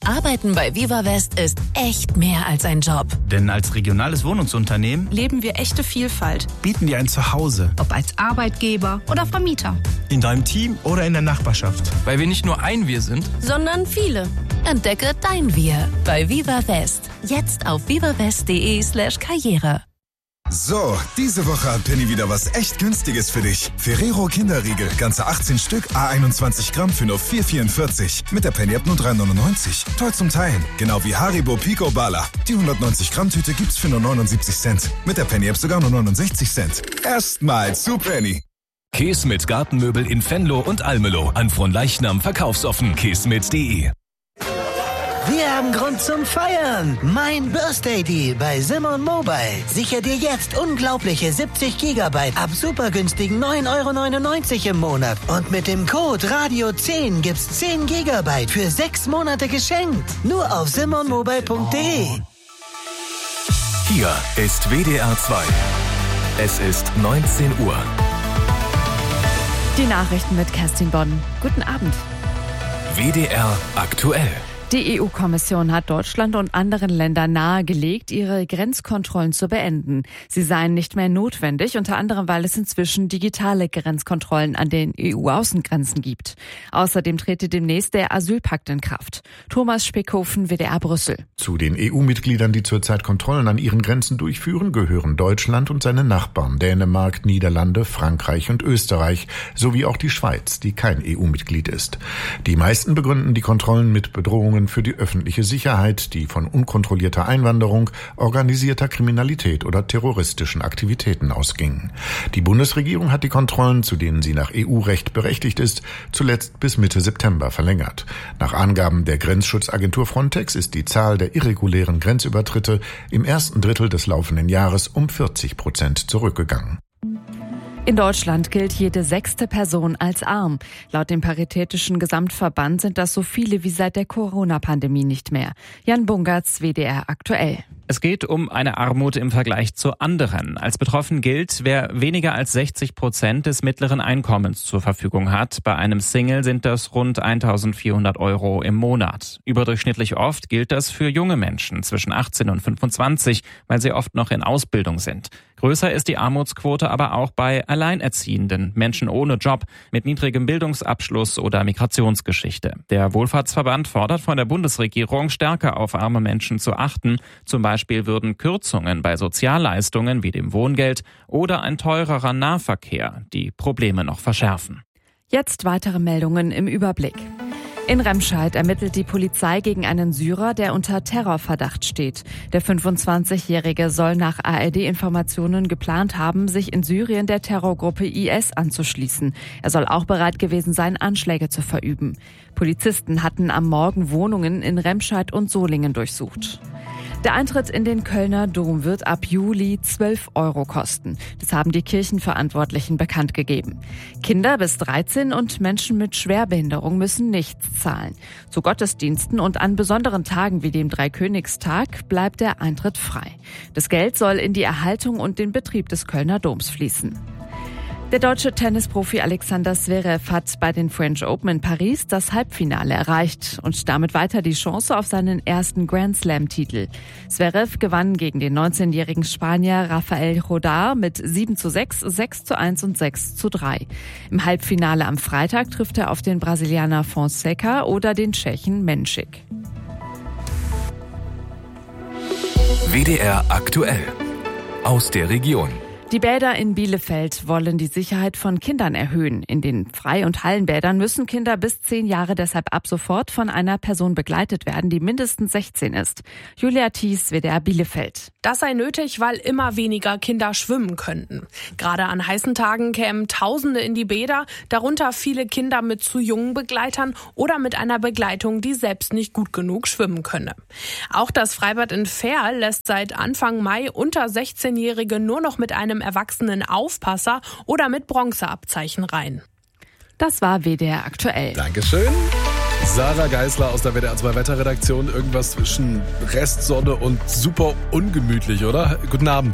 Arbeiten bei Viva West ist echt mehr als ein Job. Denn als regionales Wohnungsunternehmen leben wir echte Vielfalt. Bieten dir ein Zuhause. Ob als Arbeitgeber oder Vermieter. In deinem Team oder in der Nachbarschaft. Weil wir nicht nur ein Wir sind, sondern viele. Entdecke dein Wir bei Viva West. Jetzt auf vivawest.de/Karriere. So, diese Woche hat Penny wieder was echt Günstiges für dich. Ferrero Kinderriegel, ganze 18 Stück, A21 Gramm für nur 4,44. Mit der Penny-App nur 3,99. Toll zum Teilen, genau wie Haribo Pico Bala. Die 190 Gramm Tüte gibt's für nur 79 Cent. Mit der Penny-App sogar nur 69 Cent. Erstmal zu Penny. Kesmet Gartenmöbel in Venlo und Almelo. An Fronleichnam verkaufsoffen. kesmet.de. Wir haben Grund zum Feiern. Mein Birthday Deal bei Simon Mobile. Sicher dir jetzt unglaubliche 70 GB ab supergünstigen 9,99 € im Monat. Und mit dem Code Radio10 gibt's 10 GB für 6 Monate geschenkt. Nur auf simonmobile.de. Hier ist WDR 2. Es ist 19 Uhr. Die Nachrichten mit Kerstin Bonn. Guten Abend. WDR aktuell. Die EU-Kommission hat Deutschland und anderen Ländern nahegelegt, ihre Grenzkontrollen zu beenden. Sie seien nicht mehr notwendig, unter anderem, weil es inzwischen digitale Grenzkontrollen an den EU-Außengrenzen gibt. Außerdem trete demnächst der Asylpakt in Kraft. Thomas Speckhofen, WDR Brüssel. Zu den EU-Mitgliedern, die zurzeit Kontrollen an ihren Grenzen durchführen, gehören Deutschland und seine Nachbarn Dänemark, Niederlande, Frankreich und Österreich, sowie auch die Schweiz, die kein EU-Mitglied ist. Die meisten begründen die Kontrollen mit Bedrohungen für die öffentliche Sicherheit, die von unkontrollierter Einwanderung, organisierter Kriminalität oder terroristischen Aktivitäten ausgingen. Die Bundesregierung hat die Kontrollen, zu denen sie nach EU-Recht berechtigt ist, zuletzt bis Mitte September verlängert. Nach Angaben der Grenzschutzagentur Frontex ist die Zahl der irregulären Grenzübertritte im ersten Drittel des laufenden Jahres um 40% zurückgegangen. In Deutschland gilt jede 6. Person als arm. Laut dem Paritätischen Gesamtverband sind das so viele wie seit der Corona-Pandemie nicht mehr. Jan Bungertz, WDR aktuell. Es geht um eine Armut im Vergleich zu anderen. Als betroffen gilt, wer weniger als 60% des mittleren Einkommens zur Verfügung hat. Bei einem Single sind das rund 1.400 € im Monat. Überdurchschnittlich oft gilt das für junge Menschen zwischen 18 und 25, weil sie oft noch in Ausbildung sind. Größer ist die Armutsquote aber auch bei Alleinerziehenden, Menschen ohne Job, mit niedrigem Bildungsabschluss oder Migrationsgeschichte. Der Wohlfahrtsverband fordert von der Bundesregierung, stärker auf arme Menschen zu achten. Zum Beispiel würden Kürzungen bei Sozialleistungen wie dem Wohngeld oder ein teurerer Nahverkehr die Probleme noch verschärfen. Jetzt weitere Meldungen im Überblick. In Remscheid ermittelt die Polizei gegen einen Syrer, der unter Terrorverdacht steht. Der 25-Jährige soll nach ARD-Informationen geplant haben, sich in Syrien der Terrorgruppe IS anzuschließen. Er soll auch bereit gewesen sein, Anschläge zu verüben. Polizisten hatten am Morgen Wohnungen in Remscheid und Solingen durchsucht. Der Eintritt in den Kölner Dom wird ab Juli 12 € kosten. Das haben die Kirchenverantwortlichen bekannt gegeben. Kinder bis 13 und Menschen mit Schwerbehinderung müssen nichts zahlen. Zu Gottesdiensten und an besonderen Tagen wie dem Dreikönigstag bleibt der Eintritt frei. Das Geld soll in die Erhaltung und den Betrieb des Kölner Doms fließen. Der deutsche Tennisprofi Alexander Zverev hat bei den French Open in Paris das Halbfinale erreicht und damit weiter die Chance auf seinen ersten Grand-Slam-Titel. Zverev gewann gegen den 19-jährigen Spanier Rafael Rodar mit 7:6, 6:1 und 6:3. Im Halbfinale am Freitag trifft er auf den Brasilianer Fonseca oder den Tschechen Menschik. WDR aktuell. Aus der Region. Die Bäder in Bielefeld wollen die Sicherheit von Kindern erhöhen. In den Frei- und Hallenbädern müssen Kinder bis 10 Jahre deshalb ab sofort von einer Person begleitet werden, die mindestens 16 ist. Julia Thies, WDR Bielefeld. Das sei nötig, weil immer weniger Kinder schwimmen könnten. Gerade an heißen Tagen kämen Tausende in die Bäder, darunter viele Kinder mit zu jungen Begleitern oder mit einer Begleitung, die selbst nicht gut genug schwimmen könne. Auch das Freibad in Verl lässt seit Anfang Mai unter 16-Jährige nur noch mit einem erwachsenen Aufpasser oder mit Bronzeabzeichen rein. Das war WDR aktuell. Dankeschön. Sarah Geisler aus der WDR 2 Wetterredaktion. Irgendwas zwischen Restsonne und super ungemütlich, oder? Guten Abend.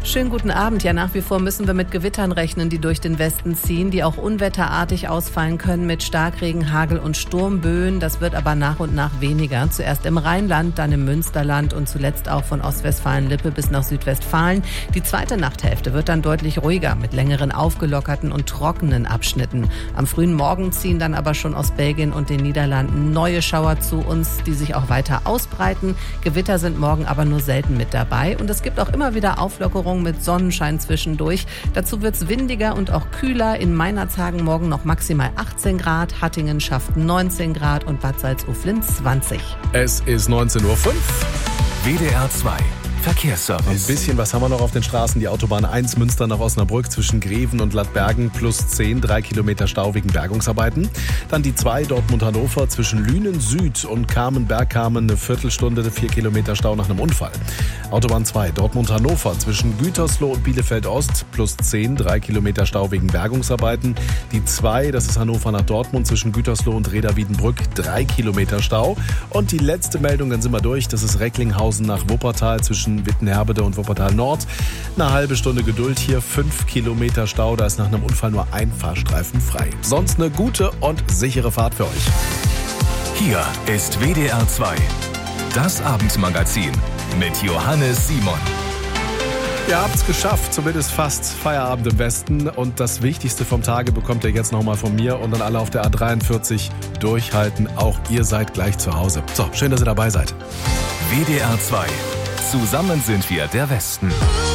Schönen guten Abend. Ja, nach wie vor müssen wir mit Gewittern rechnen, die durch den Westen ziehen, die auch unwetterartig ausfallen können mit Starkregen, Hagel und Sturmböen. Das wird aber nach und nach weniger. Zuerst im Rheinland, dann im Münsterland und zuletzt auch von Ostwestfalen-Lippe bis nach Südwestfalen. Die zweite Nachthälfte wird dann deutlich ruhiger mit längeren aufgelockerten und trockenen Abschnitten. Am frühen Morgen ziehen dann aber schon aus Belgien und den Niederlanden neue Schauer zu uns, die sich auch weiter ausbreiten. Gewitter sind morgen aber nur selten mit dabei und es gibt auch immer wieder Auflockerungen mit Sonnenschein zwischendurch. Dazu wird es windiger und auch kühler. In Meinerzhagen morgen noch maximal 18 Grad, Hattingen schafft 19 Grad und Bad Salzuflen 20. Es ist 19:05 Uhr. WDR 2 Verkehrsservice. Ein bisschen, was haben wir noch auf den Straßen? Die Autobahn 1 Münster nach Osnabrück zwischen Greven und Lattbergen plus 10, 3 Kilometer Stau wegen Bergungsarbeiten. Dann die 2 Dortmund-Hannover zwischen Lünen Süd und Kamen-Bergkamen eine Viertelstunde, 4 Kilometer Stau nach einem Unfall. Autobahn 2 Dortmund-Hannover zwischen Gütersloh und Bielefeld-Ost plus 10, 3 Kilometer Stau wegen Bergungsarbeiten. Die 2, das ist Hannover nach Dortmund zwischen Gütersloh und Reda-Wiedenbrück, 3 Kilometer Stau. Und die letzte Meldung, dann sind wir durch, das ist Recklinghausen nach Wuppertal zwischen Wittenherbede und Wuppertal Nord. Eine halbe Stunde Geduld hier, 5 Kilometer Stau, da ist nach einem Unfall nur ein Fahrstreifen frei. Sonst eine gute und sichere Fahrt für euch. Hier ist WDR 2, das Abendmagazin mit Johannes Simon. Ihr habt's geschafft, zumindest fast Feierabend im Westen. Und das Wichtigste vom Tage bekommt ihr jetzt nochmal von mir und dann alle auf der A43 durchhalten. Auch ihr seid gleich zu Hause. So, schön, dass ihr dabei seid. WDR 2, zusammen sind wir der Westen.